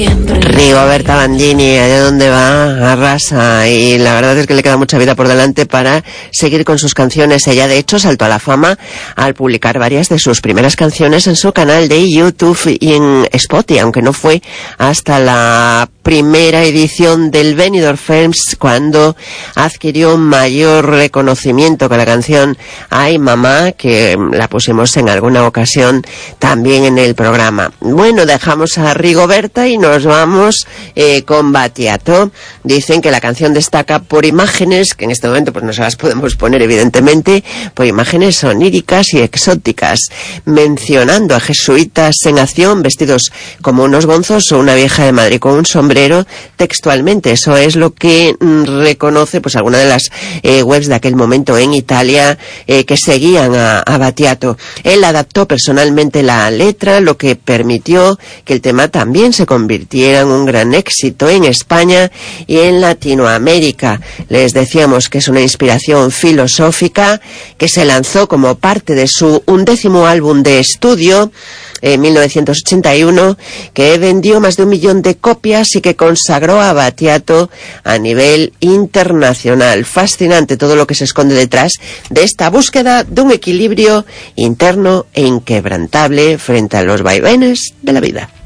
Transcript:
Rigoberta Bandini, allá donde va, arrasa, y la verdad es que le queda mucha vida por delante para seguir con sus canciones. Ella, de hecho, saltó a la fama al publicar varias de sus primeras canciones en su canal de YouTube y en Spotify, aunque no fue hasta la primera edición del Benidorm Films cuando adquirió mayor reconocimiento con la canción Ay Mamá, que la pusimos en alguna ocasión también en el programa. Bueno, dejamos a Rigoberta y nos vamos con Battiato. Dicen que la canción destaca por imágenes, que en este momento pues no se las podemos poner evidentemente, por imágenes oníricas y exóticas, mencionando a jesuitas en acción vestidos como unos gonzos o una vieja de Madrid con un sombrero textualmente. Eso es lo que reconoce pues alguna de las webs de aquel momento en Italia que seguían a Battiato. Él adaptó personalmente la letra, lo que permitió que el tema también se convirtiera en un gran éxito en España y en Latinoamérica. Les decíamos que es una inspiración filosófica que se lanzó como parte de su 11º álbum de estudio en 1981, que vendió más de 1 millón de copias y que consagró a Battiato a nivel internacional. Fascinante todo lo que se esconde detrás de esta búsqueda de un equilibrio interno e inquebrantable frente a los vaivenes de la vida.